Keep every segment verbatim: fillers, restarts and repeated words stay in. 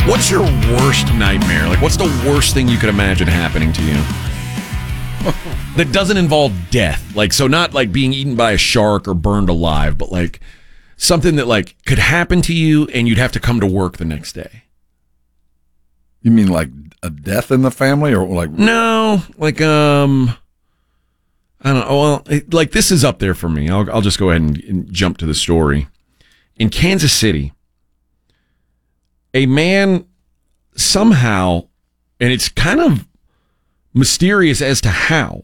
What's your worst nightmare? Like, what's the worst thing you could imagine happening to you? That doesn't involve death. Like, so not like being eaten by a shark or burned alive, but like something that like could happen to you and you'd have to come to work the next day. You mean like a death in the family, or like no, like um, I don't know. Well, it, like this is up there for me. I'll I'll just go ahead and, and jump to the story. In Kansas City, a man somehow, and it's kind of mysterious as to how,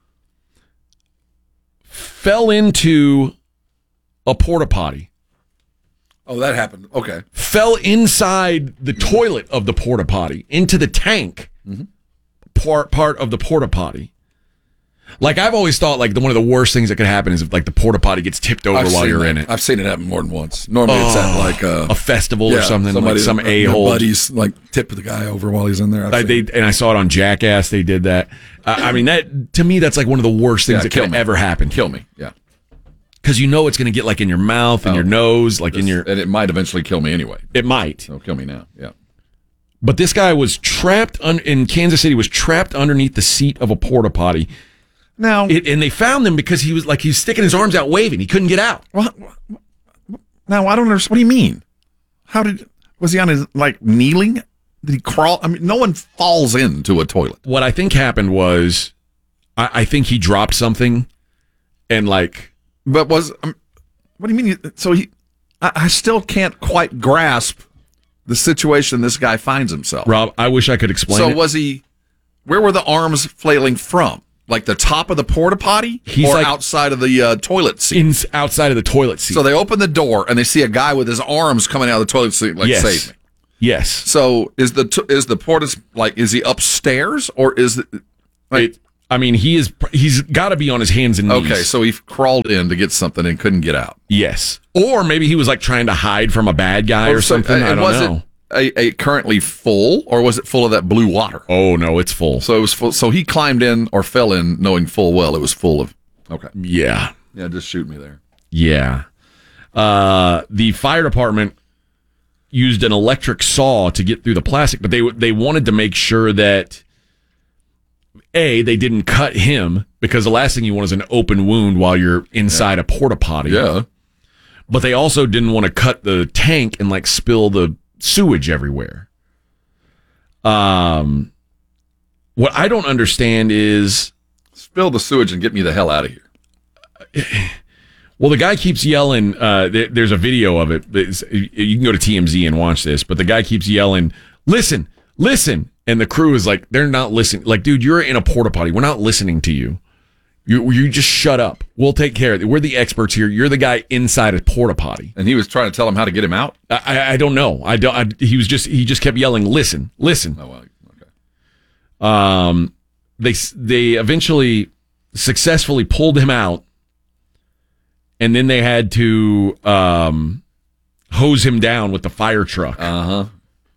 fell into a porta potty. Oh, that happened. Okay. Fell inside the toilet of the porta potty, into the tank mm-hmm. part part of the porta potty. Like, I've always thought, like, the, one of the worst things that could happen is if, like, the porta potty gets tipped over I've while you're that. in it. I've seen it happen more than once. Normally oh, it's at, like, a, a festival yeah, or something. Like some uh, a-hole. buddies, like, tip the guy over while he's in there. I, they, and I saw it on Jackass. They did that. Uh, I mean, that to me, that's, like, one of the worst things yeah, that could me. ever happen. Kill me, yeah. Because you know it's going to get, like, in your mouth and oh, your nose, like, this, in your... And it might eventually kill me anyway. It might. So kill me now, yeah. But this guy was trapped, un- in Kansas City, was trapped underneath the seat of a porta potty. Now, it, and they found him because he was like he was sticking his arms out waving. He couldn't get out. What? Now I don't understand. What do you mean? How did was he on his like kneeling? Did he crawl? I mean, no one falls into a toilet. What I think happened was, I, I think he dropped something, and like, but was um, what do you mean? So he, I, I still can't quite grasp the situation this guy finds himself. Rob, I wish I could explain. So it. was he? Where were the arms flailing from? Like the top of the porta potty, He's or like outside of the uh, toilet seat? In, outside of the toilet seat. So they open the door and they see a guy with his arms coming out of the toilet seat, like, yes. save me. Yes. So is the t- is the porta, like, is he upstairs or is it? Like, it, I mean, he is. He's got to be on his hands and knees. Okay, so he crawled in to get something and couldn't get out. Yes. Or maybe he was like trying to hide from a bad guy or, or so, something. Uh, I don't was know. It A, a currently full, or was it full of that blue water? Oh no, it's full. So it was full. So he climbed in or fell in, knowing full well it was full of. Okay. Yeah. Yeah. Just shoot me there. Yeah. Uh, the fire department used an electric saw to get through the plastic, but they they wanted to make sure that A, they didn't cut him, because the last thing you want is an open wound while you're inside yeah. a porta potty. Yeah. But they also didn't want to cut the tank and like spill the sewage everywhere. Um, what I don't understand is spill the sewage and get me the hell out of here. Well, the guy keeps yelling. Uh, th- there's a video of it. It's, you can go to T M Z and watch this. But the guy keeps yelling, "Listen, listen!" And the crew is like, they're not listening. Like, dude, you're in a porta potty. We're not listening to you. You you just shut up. We'll take care of it. We're the experts here. You're the guy inside a porta potty. And he was trying to tell him how to get him out? I I don't know. I don't. I, he was just he just kept yelling, "Listen, listen." Oh, well, okay. Um, they they eventually successfully pulled him out, and then they had to um hose him down with the fire truck. Uh huh.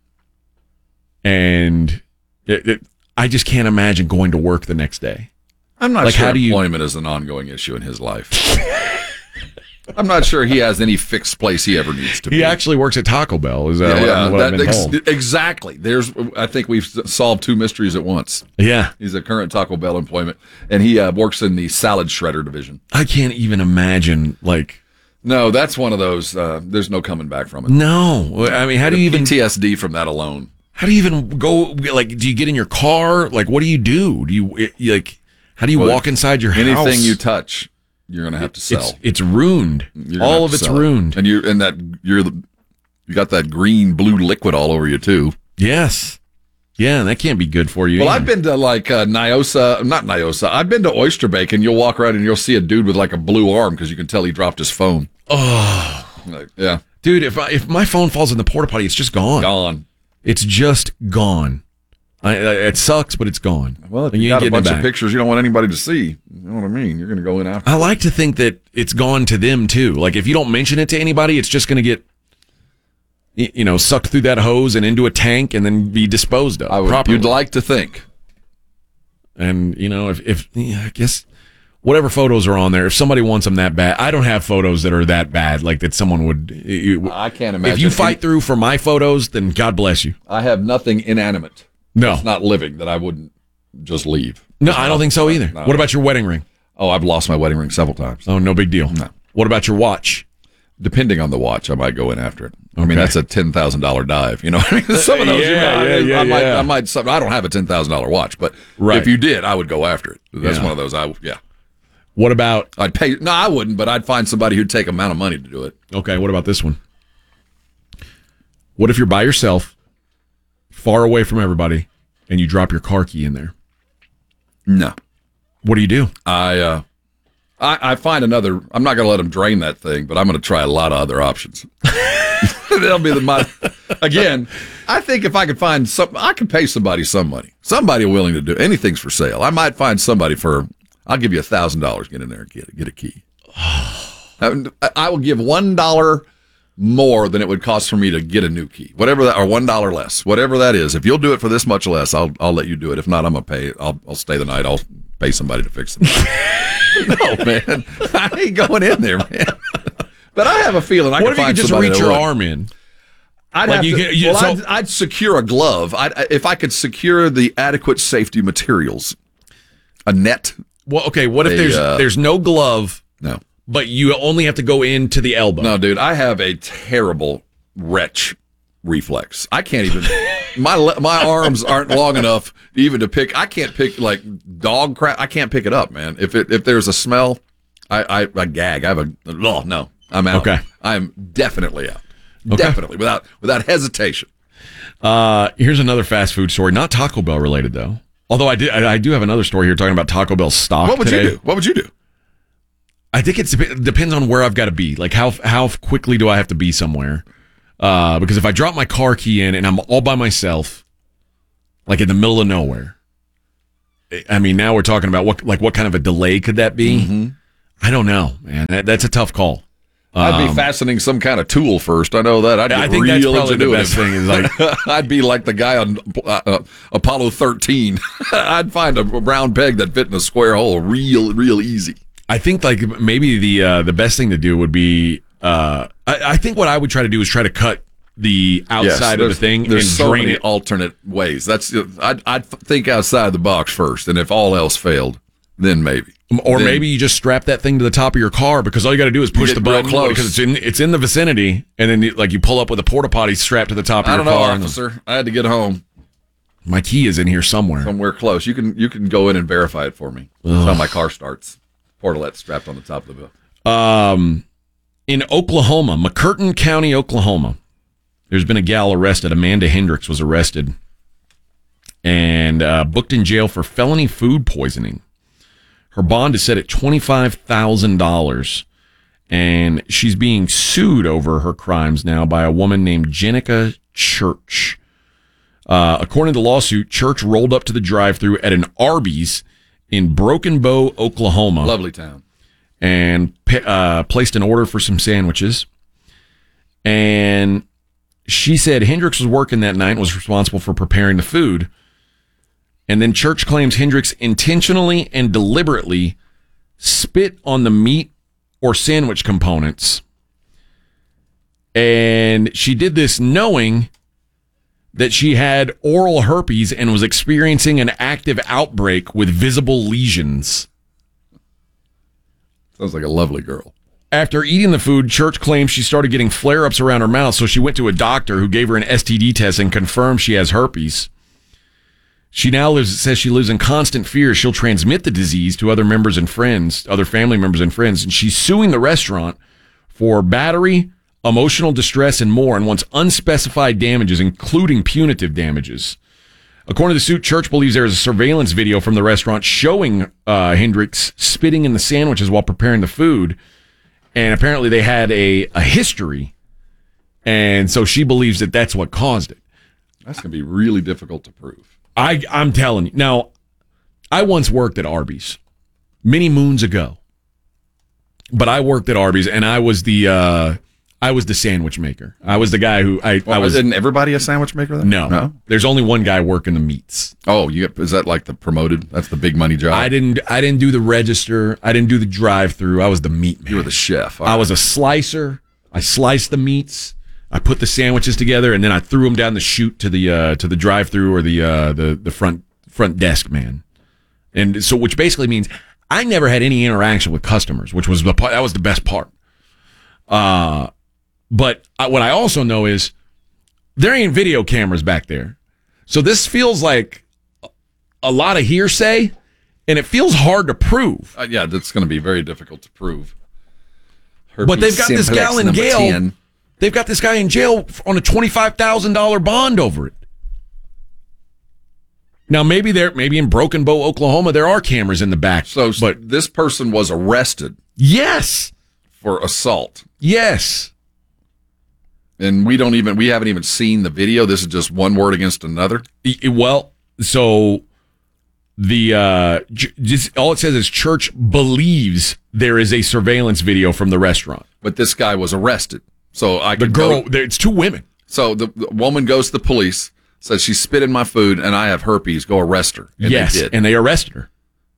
And it, it, I just can't imagine going to work the next day. I'm not like, sure how do employment you... is an ongoing issue in his life. I'm not sure he has any fixed place he ever needs to he be. He actually works at Taco Bell. Is that yeah, what, yeah, what that, I've been ex- told? Exactly. There's, I think we've solved two mysteries at once. Yeah. He's a current Taco Bell employment, and he uh, works in the salad shredder division. I can't even imagine, like... No, that's one of those, uh, there's no coming back from it. No. I mean, how do you even... P T S D from that alone. How do you even go, like, do you get in your car? Like, what do you do? Do you, you like... How do you well, walk inside your anything house? Anything you touch, you're going to have to sell. It's, it's ruined. All of it's ruined. It. And you and that you're you got that green blue liquid all over you too. Yes. Yeah, that can't be good for you. Well, either. I've been to like uh, Nyosa, not Nyosa. I've been to Oyster Bake, and you'll walk around and you'll see a dude with like a blue arm because you can tell he dropped his phone. Oh, like, yeah, dude. If I, if my phone falls in the porta potty, it's just gone. Gone. It's just gone. I, I, it sucks, but it's gone. Well, if you, you got a bunch of pictures you don't want anybody to see, you know what I mean? You're going to go in after. I like to think that it's gone to them, too. Like, if you don't mention it to anybody, it's just going to get, you know, sucked through that hose and into a tank and then be disposed of I would, properly. You'd like to think. And, you know, if, if yeah, I guess, whatever photos are on there, if somebody wants them that bad, I don't have photos that are that bad, like that someone would. You, I can't imagine. If you fight any, through for my photos, then God bless you. I have nothing inanimate. No. It's not living that I wouldn't just leave. No, I don't think so either. No. What about your wedding ring? Oh, I've lost my wedding ring several times. Oh, no big deal. No. What about your watch? Depending on the watch, I might go in after it. I Okay. mean, that's a ten thousand dollars dive. You know what I mean? Some of those, Yeah, you know, yeah, yeah, I, might, yeah. I might, some, I don't have a ten thousand dollars watch, but Right. if you did, I would go after it. That's Yeah. one of those, I, yeah. What about, I'd pay, no, I wouldn't, but I'd find somebody who'd take amount of money to do it. okay, what about this one? What if you're by yourself, far away from everybody, and you drop your car key in there? No. What do you do? I, uh, I, I find another, I'm not going to let them drain that thing, but I'm going to try a lot of other options. That'll be the, my, again, I think if I could find some, I could pay somebody some money. Somebody willing to do, anything's for sale. I might find somebody for, I'll give you a thousand dollars, get in there and get, get a key. I, I will give one dollar more than it would cost for me to get a new key, whatever that, or one dollar less, whatever that is. If you'll do it for this much less, I'll, I'll let you do it. If not, I'm going to pay, I'll, I'll stay the night. I'll pay somebody to fix it. No, man, I ain't going in there, man. But I have a feeling I What can if you find could just somebody reach that your would. arm in? I'd Like have you to, get- you- well, so- I'd, I'd secure a glove. I'd, if I could secure the adequate safety materials, a net. Well, okay, what if They, there's uh, there's no glove, No, but you only have to go into the elbow? no, dude, I have a terrible wretch reflex. I can't even. my le- my arms aren't long enough even to pick. I can't pick like dog crap. I can't pick it up, man. If it if there's a smell, I I, I gag. I have a oh no, I'm out. Okay. I'm definitely out. Okay. Definitely without without hesitation. Uh, here's another fast food story, not Taco Bell related though. Although I did, I, I do have another story here talking about Taco Bell stock. What would today. you do? What would you do? I think it's, it depends on where I've got to be. Like how how quickly do I have to be somewhere? Uh, because if I drop my car key in and I'm all by myself, like in the middle of nowhere, I mean, now we're talking about what like what kind of a delay could that be? Mm-hmm. I don't know, man. That, that's a tough call. I'd be Um, fastening some kind of tool first. I know that. I'd get I think real that's probably into the it. best thing is like I'd be like the guy on uh, uh, Apollo thirteen. I'd find a round peg that fit in a square hole real, real easy. I think like maybe the uh, the best thing to do would be uh, I, I think what I would try to do is try to cut the outside of the there's- thing There's and so drain many it. alternate ways. That's I'd, I'd think outside the box first, and if all else failed, then maybe. Or Then- maybe you just strap that thing to the top of your car because all you got to do is push get the real button close. because it's in it's in the vicinity, and then you, like you pull up with a porta potty strapped to the top of I your don't know, car. and officer. I had to get home my key is in here somewhere. somewhere close. You can you can go in and verify it for me. That's how my car starts. Portalet strapped on the top of the bill. Um, in Oklahoma, McCurtain County, Oklahoma, there's been a gal arrested. Amanda Hendricks was arrested and uh, booked in jail for felony food poisoning. Her bond is set at twenty-five thousand dollars, and she's being sued over her crimes now by a woman named Jenica Church. Uh, according to the lawsuit, Church rolled up to the drive-thru at an Arby's in Broken Bow, Oklahoma, Lovely town. and uh, placed an order for some sandwiches. And she said Hendricks was working that night and was responsible for preparing the food. And then Church claims Hendricks intentionally and deliberately spit on the meat or sandwich components. And she did this knowing that she had oral herpes and was experiencing an active outbreak with visible lesions. Sounds like a lovely girl. After eating the food, Church claims she started getting flare-ups around her mouth, so she went to a doctor who gave her an S T D test and confirmed she has herpes. She now lives, says she lives in constant fear she'll transmit the disease to other members and friends, other family members and friends, and she's suing the restaurant for battery, emotional distress, and more, and wants unspecified damages, including punitive damages. According to the suit, Church believes there is a surveillance video from the restaurant showing uh, Hendricks spitting in the sandwiches while preparing the food, and apparently they had a, a history, and so she believes that that's what caused it. That's going to be really difficult to prove. I, I'm telling you. Now, I once worked at Arby's many moons ago, but I worked at Arby's, and I was the uh, I was the sandwich maker. I was the guy who I, Well, I was. Isn't everybody a sandwich maker then? No, No? there's only one guy working the meats. Oh, you is that like the promoted? That's the big money job? I didn't. I didn't do the register. I didn't do the drive-through. I was the meat man. You were the chef. All I right. was a slicer. I sliced the meats. I put the sandwiches together, and then I threw them down the chute to the uh, to the drive-through or the uh, the the front front desk man. And so, which basically means I never had any interaction with customers, which was the part, that was the best part. Uh, but I, what I also know is there ain't video cameras back there, so this feels like a lot of hearsay, and it feels hard to prove. Uh, yeah, that's going to be very difficult to prove. But they've got this gal in number jail. ten. They've got this guy in jail on a twenty-five thousand dollars bond over it. Now, maybe there, maybe in Broken Bow, Oklahoma, there are cameras in the back. So, but this person was arrested yes, for assault, yes, and we don't even we haven't even seen the video. This is just one word against another. E- well, so the uh, j- just all it says is church believes there is a surveillance video from the restaurant. But this guy was arrested. So I The could girl, go- there, it's two women. so the, the woman goes to the police, says she spit in my food, and I have herpes. Go arrest her. And yes, they did. and they arrested her.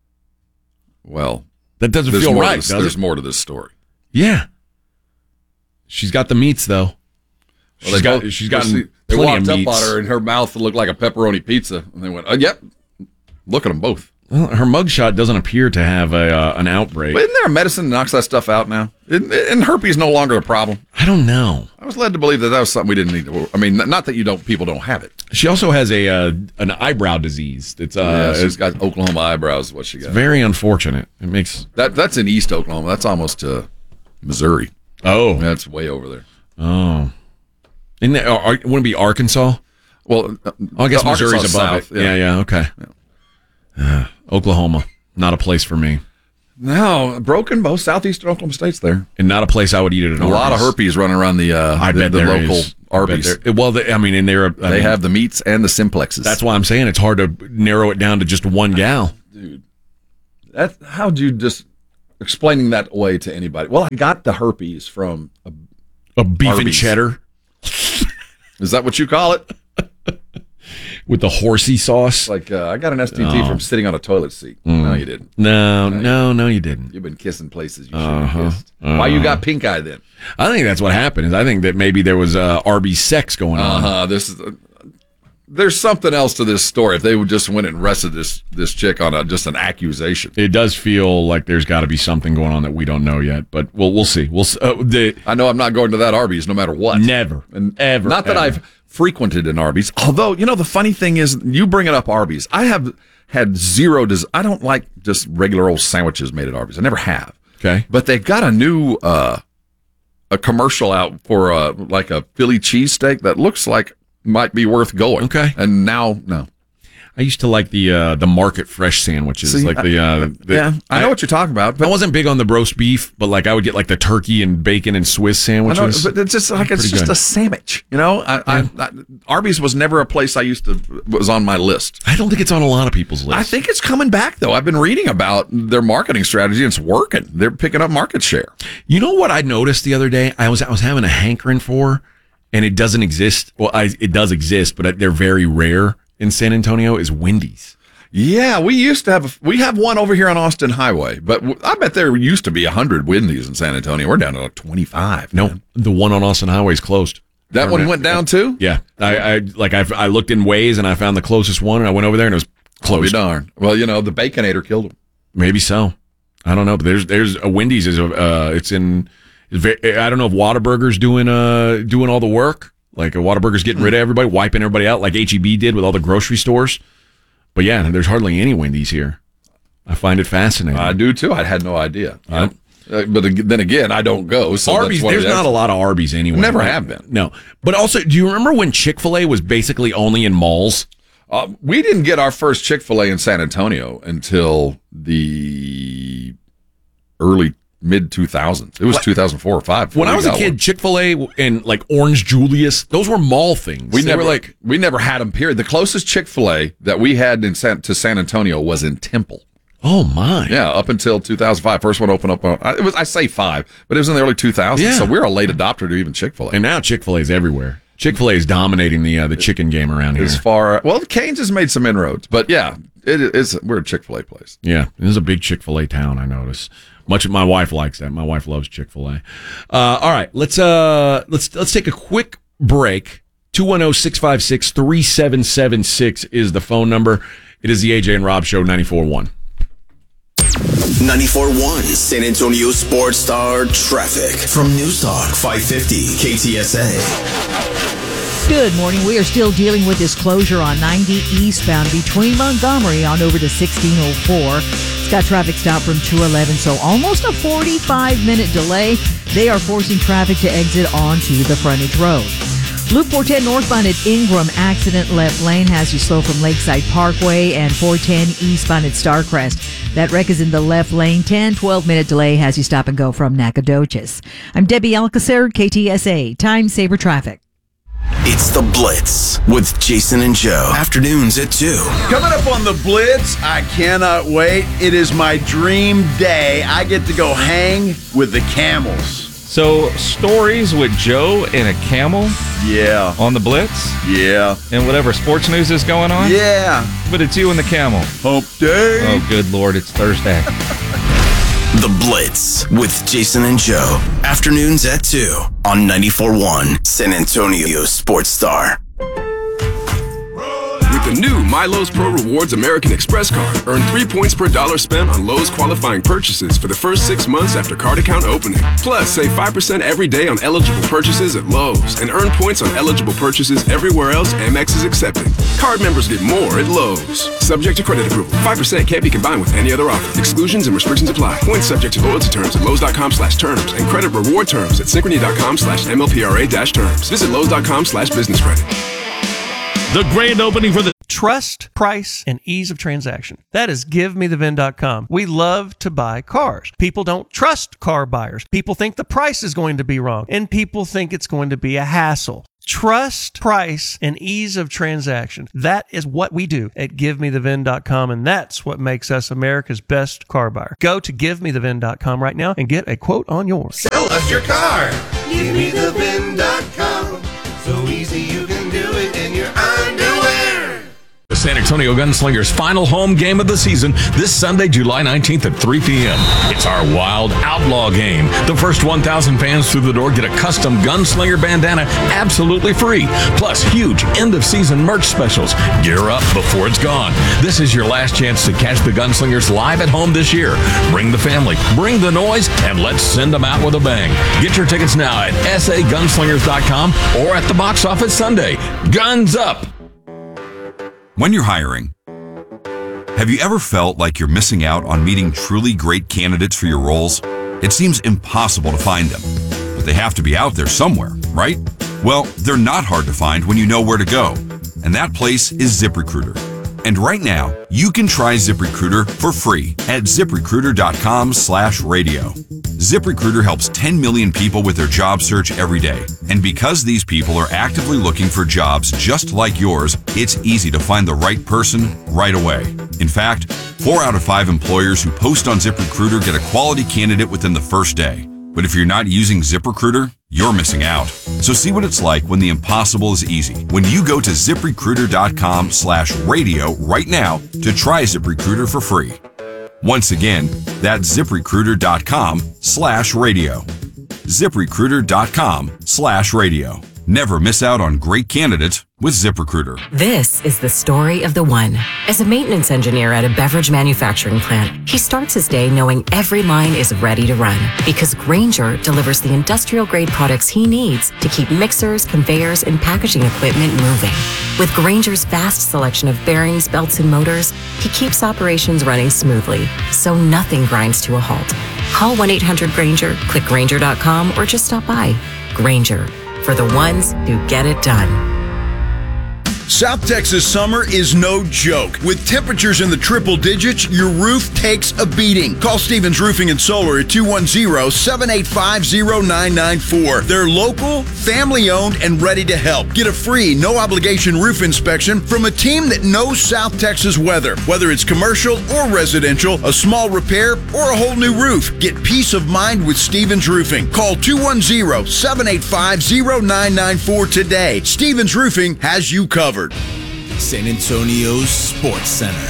Well, That doesn't there's feel more right, to this, does there's it? more to this story. Yeah, she's got the meats though. Well, She's they got. both- She's gotten see, they plenty walked of up meats. on her, and her mouth looked like a pepperoni pizza, and they went, "Oh, yep." Look at them both. Well, her mugshot doesn't appear to have a uh, an outbreak. But isn't there a medicine that knocks that stuff out now? Isn't- And herpes no longer a problem. I don't know. I was led to believe that that was something we didn't need to. I mean, not that you don't, people don't have it. She also has a uh, an eyebrow disease. It's uh, yeah, she's it's got Oklahoma eyebrows. Is what she got. very unfortunate. It makes That that's in East Oklahoma. That's almost uh, Missouri. oh That's way over there. oh. Isn't that, are, wouldn't it be Arkansas? Well, uh, Oh, I guess Arkansas Missouri's above south, it. Yeah, yeah, okay. Uh, Oklahoma, not a place for me, No, Broken Bow, southeastern Oklahoma State's there. and not a place I would eat at an A lot of Arby's. herpes running around the uh, I the, bet the there local is. I bet Arby's. there- Well, they, I mean, and they're I They mean, have the meats and the simplexes. That's why I'm saying it's hard to narrow it down to just one gal. dude. That how'd you just explaining that away to anybody? Well, I got the herpes from. A, A beef and Arby's. cheddar is that what you call it? with the horsey sauce. Like uh, I got an S T T Oh. from sitting on a toilet seat. No, you didn't. No, no, no, you didn't. You've been kissing places you shouldn't Uh-huh. have kissed. Why you got pink eye then? I think that's what happened. Is I think that maybe there was uh, Arby's sex going on. Uh-huh. This is. Uh, there's something else to this story. If they would just went and arrested this this chick on a, just an accusation. It does feel like there's got to be something going on that we don't know yet, but we'll we'll see. We'll s- uh, the I know I'm not going to that Arby's no matter what. never And ever. Not that ever. I've frequented an Arby's. Although, you know, the funny thing is, you bring it up Arby's. I have had zero. Des- I don't like just regular old sandwiches made at Arby's. I never have. Okay. But they've got a new uh, a commercial out for uh, like a Philly cheesesteak that looks like might be worth going. Okay. And now, no. I used to like the uh, the market fresh sandwiches, See, like the, uh, the yeah, I know what you're talking about. I But wasn't big on the roast beef, but like I would get like the turkey and bacon and Swiss I know, sandwiches. but it's just like it's Pretty just good. a sandwich, you know. I, I, I, Arby's was never a place I used to was on my list. I don't think it's on a lot of people's lists. I think it's coming back though. I've been reading about their marketing strategy. And it's working. They're picking up market share. You know what I noticed the other day? I was I was having a hankering for, and it doesn't exist. Well, I, it does exist, but they're very rare in San Antonio. Is Wendy's. Yeah, we used to have a, we have one over here on Austin Highway, but w- I bet there used to be a hundred Wendy's in San Antonio. We're down to like twenty-five. No, man. the one on Austin Highway is closed. That one went down too. Yeah, I, I like I I looked in Waze and I found the closest one, and I went over there and it was I'll be closed. darned. Well, you know the Baconator killed him. Maybe so. I don't know, but there's there's a Wendy's is a uh, it's in. It's very, I don't know if Whataburger's doing uh doing all the work. Like a Whataburger's getting rid of everybody, wiping everybody out, like H E B did with all the grocery stores. But yeah, there's hardly any Wendy's here. I find it fascinating. I do too. I had no idea. Yep. Uh, but ag- then again, I don't go. So Arby's, that's what there's it is. not a lot of Arby's anyway. Never right? have been. No. But also, do you remember when Chick-fil-A was basically only in malls? Uh, we didn't get our first Chick-fil-A in San Antonio until the early mid two thousands. It was What? two thousand four or five. When we I was a got kid, one. Chick-fil-A and like Orange Julius, those were mall things. we They never were like, we never had them. Period. The closest Chick-fil-A that we had in San, to San Antonio was in Temple. Oh, my. Yeah, up until two thousand five. First one opened up on, it was, I say five, but it was in the early two thousands. Yeah. So we're a late adopter to even Chick-fil-A. And now Chick-fil-A is everywhere. Chick-fil-A is dominating the uh, the chicken game around here. As far, well, Cane's has made some inroads, but yeah, it is. We're a Chick-fil-A place. Yeah, this is a big Chick-fil-A town, I notice. Much of my wife likes that. My wife loves Chick-fil-A. Uh, all right, let's uh let's let's take a quick break. two one zero, six five six, three seven seven six is the phone number. It is the A J and Rob Show, ninety-four point one. ninety-four point one San Antonio Sports Star traffic from News Talk five fifty K T S A. Good morning. We are still dealing with this closure on ninety eastbound between Montgomery on over to sixteen oh four. It's got traffic stopped from two eleven, so almost a forty-five minute delay. They are forcing traffic to exit onto the frontage road. Loop four ten northbound at Ingram, accident left lane has you slow from Lakeside Parkway, and four ten eastbound at Starcrest. That wreck is in the left lane. ten, twelve minute delay has you stop and go from Nacogdoches. I'm Debbie Alcacer, K T S A, Time Saver Traffic. It's The Blitz with Jason and Joe. Afternoons at two. Coming up on The Blitz, I cannot wait. It is my dream day. I get to go hang with the camels. So, stories with Joe and a camel Yeah. on the Blitz Yeah. and whatever sports news is going on? Yeah. But it's you and the camel. Hump day. Oh, good Lord, it's Thursday. The Blitz with Jason and Joe. Afternoons at two on ninety-four point one San Antonio Sports Star. With the new MyLowe's Pro Rewards American Express card, earn three points per dollar spent on Lowe's qualifying purchases for the first six months after card account opening. Plus, save five percent every day on eligible purchases at Lowe's and earn points on eligible purchases everywhere else Amex is accepting. Card members get more at Lowe's. Subject to credit approval. five percent can't be combined with any other offer. Exclusions and restrictions apply. Points subject to loyalty terms at Lowe's.com slash terms and credit reward terms at Synchrony.com slash MLPRA dash terms. Visit Lowe's.com slash business credit. The grand opening for the trust, price, and ease of transaction. That is give me the V I N dot com. We love to buy cars. People don't trust car buyers. People think the price is going to be wrong, and people think it's going to be a hassle. Trust, price, and ease of transaction. That is what we do at give me the V I N dot com, and that's what makes us America's best car buyer. Go to give me the V I N dot com right now and get a quote on yours. Sell us your car. give me the V I N dot com. So easy you can do it in your underwear. The San Antonio Gunslingers' final home game of the season this Sunday, July nineteenth at three p.m. It's our Wild Outlaw game. The first one thousand fans through the door get a custom Gunslinger bandana absolutely free, plus huge end-of-season merch specials. Gear up before it's gone. This is your last chance to catch the Gunslingers live at home this year. Bring the family, bring the noise, and let's send them out with a bang. Get your tickets now at S A gunslingers dot com or at the box office Sunday. Guns up! When you're hiring, have you ever felt like you're missing out on meeting truly great candidates for your roles? It seems impossible to find them, but they have to be out there somewhere, right? Well, they're not hard to find when you know where to go, and that place is ZipRecruiter. And right now, you can try ZipRecruiter for free at ZipRecruiter.com slash radio. ZipRecruiter helps ten million people with their job search every day. And because these people are actively looking for jobs just like yours, it's easy to find the right person right away. In fact, four out of five employers who post on ZipRecruiter get a quality candidate within the first day. But if you're not using ZipRecruiter, you're missing out. So see what it's like when the impossible is easy. When you go to ZipRecruiter.com slash radio right now to try ZipRecruiter for free. Once again, that's ZipRecruiter.com slash radio. ZipRecruiter.com slash radio. Never miss out on great candidates with ZipRecruiter. This is the story of the one. As a maintenance engineer at a beverage manufacturing plant, he starts his day knowing every line is ready to run because Grainger delivers the industrial-grade products he needs to keep mixers, conveyors, and packaging equipment moving. With Grainger's vast selection of bearings, belts, and motors, he keeps operations running smoothly, so nothing grinds to a halt. Call one eight hundred Grainger, click Grainger dot com, or just stop by. Grainger, for the ones who get it done. South Texas summer is no joke. With temperatures in the triple digits, your roof takes a beating. Call Stevens Roofing and Solar at two one zero, seven eight five, zero nine nine four. They're local, family-owned, and ready to help. Get a free, no-obligation roof inspection from a team that knows South Texas weather. Whether it's commercial or residential, a small repair, or a whole new roof, get peace of mind with Stevens Roofing. Call two one zero, seven eight five, zero nine nine four today. Stevens Roofing has you covered. San Antonio's Sports Center.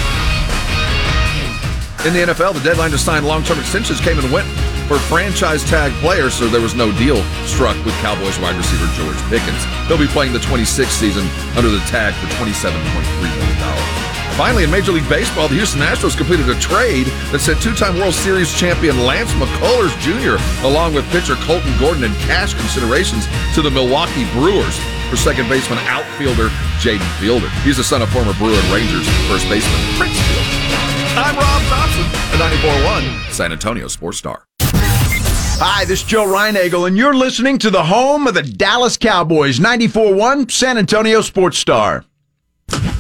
In the N F L, the deadline to sign long-term extensions came and went for franchise tag players, so there was no deal struck with Cowboys wide receiver George Pickens. He'll be playing the twenty-sixth season under the tag for twenty-seven point three million dollars. Finally, in Major League Baseball, the Houston Astros completed a trade that sent two-time World Series champion Lance McCullers Junior along with pitcher Colton Gordon and cash considerations to the Milwaukee Brewers for second baseman outfielder Jaden Fielder. He's the son of former Brewer and Rangers first baseman Prince Fielder. I'm Rob Thompson at ninety-four point one San Antonio Sports Star. Hi, this is Joe Reinagel, and you're listening to the home of the Dallas Cowboys, ninety-four point one San Antonio Sports Star.